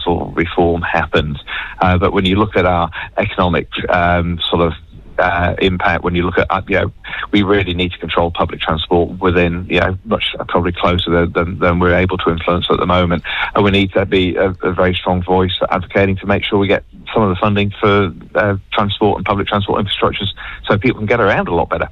meaningful reform happens. But when you look at our economic impact, when you look at, we really need to control public transport within, much probably closer than we're able to influence at the moment. And we need to be a very strong voice for advocating to make sure we get some of the funding for transport and public transport infrastructures so people can get around a lot better.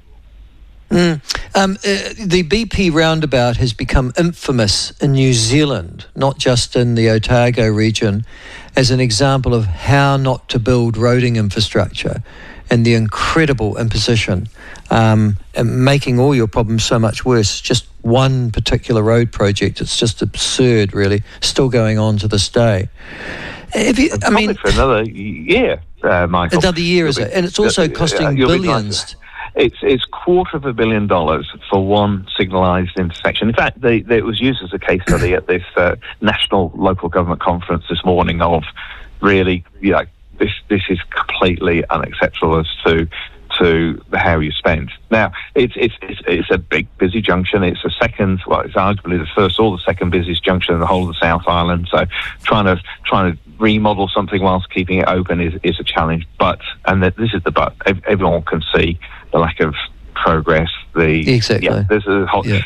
The BP roundabout has become infamous in New Zealand, not just in the Otago region, as an example of how not to build roading infrastructure and the incredible imposition, and making all your problems so much worse. Just one particular road project, it's just absurd, really, still going on to this day. Probably for another year, Michael. Another year, is it? And it's also costing billions. It's $250 million for one signalised intersection. In fact, it was used as a case study at this national local government conference this morning of really, this is completely unacceptable as to how you spend. Now, it's a big, busy junction. It's it's arguably the first or the second busiest junction in the whole of the South Island. So trying to remodel something whilst keeping it open is a challenge. This is the but. Everyone can see the lack of progress. Exactly. There's a whole. Yeah.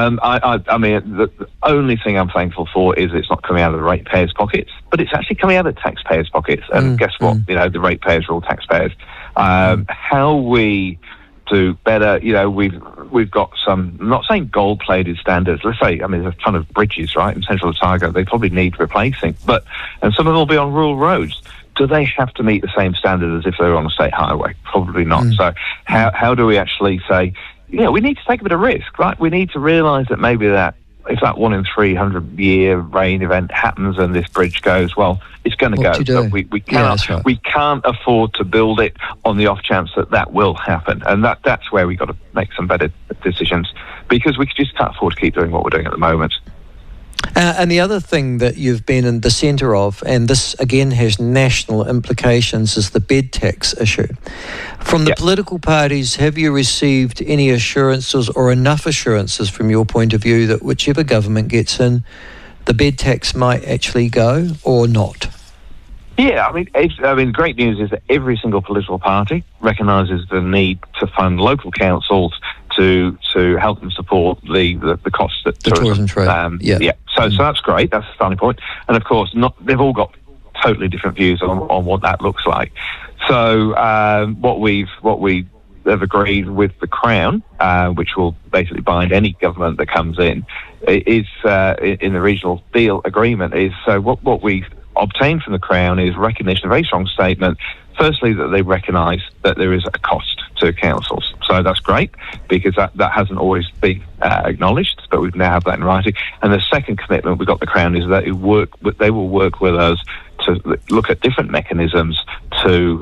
The only thing I'm thankful for is it's not coming out of the ratepayers' pockets, but it's actually coming out of taxpayers' pockets. And guess what? The ratepayers are all taxpayers. How we do better? We've got some. I'm not saying gold-plated standards. Let's say, there's a ton of bridges, right, in Central Otago. They probably need replacing, and some of them will be on rural roads. Do they have to meet the same standard as if they were on a state highway? Probably not. So how do we actually say, we need to take a bit of risk, right? We need to realise that maybe if that 1 in 300 year rain event happens and this bridge goes, well, it's going to go. So we cannot we can't afford to build it on the off chance that will happen. And that's where we've got to make some better decisions, because we just can't afford to keep doing what we're doing at the moment. And the other thing that you've been in the centre of, and this again has national implications, is the bed tax issue. From the political parties, have you received any assurances or enough assurances from your point of view that whichever government gets in, the bed tax might actually go or not? Yeah, great news is that every single political party recognises the need to fund local councils to help them support the costs that the tourism trade. So that's great. That's the starting point. And of course, they've all got totally different views on what that looks like. So what we have agreed with the Crown, which will basically bind any government that comes in, is in the regional deal agreement. Is what we've obtained from the Crown is recognition, a very strong statement. Firstly, that they recognise that there is a cost to councils. So that's great, because that hasn't always been acknowledged, but we now have that in writing. And the second commitment we got the Crown is that they will work with us to look at different mechanisms to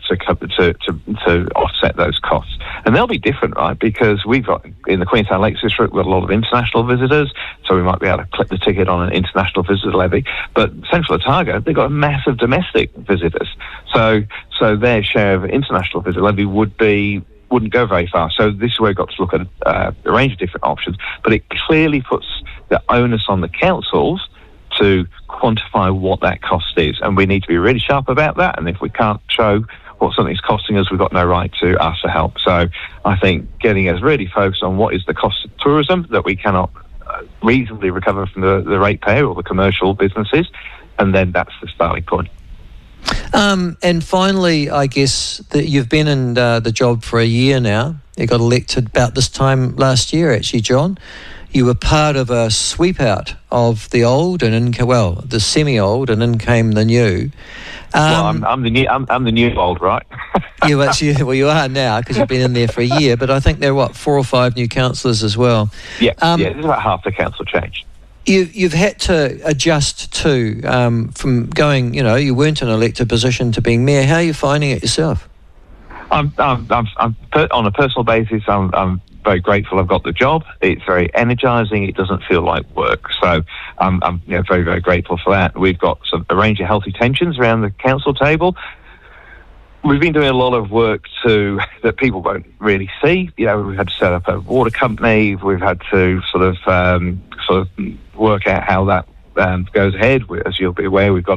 offset those costs. And they'll be different, right? Because we've got, in the Queenstown Lakes District, we've got a lot of international visitors, so we might be able to clip the ticket on an international visitor levy. But Central Otago, they've got massive domestic visitors. So their share of international visitor levy wouldn't go very far. So this is where we've got to look at a range of different options. But it clearly puts the onus on the councils to quantify what that cost is. And we need to be really sharp about that. And if we can't show what something's costing us, we've got no right to ask for help. So I think getting us really focused on what is the cost of tourism that we cannot reasonably recover from the ratepayer or the commercial businesses, and then that's the starting point. And finally, I guess that you've been in the job for a year now. You got elected about this time last year, actually, John. You were part of a sweep out of the old and the semi-old, and in came the new. I'm the new old, right? You are now, because you've been in there for a year. But I think there are 4 or 5 new councillors as well. Yeah, there's about half the council changed. You've had to adjust to from going. You weren't in an elected position to being mayor. How are you finding it yourself? I'm on a personal basis. I'm very grateful I've got the job. It's very energising. It doesn't feel like work. So I'm very, very grateful for that. We've got a range of healthy tensions around the council table. We've been doing a lot of work that people won't really see. We've had to set up a water company. We've had to sort of work out how that goes ahead. As you'll be aware, we've got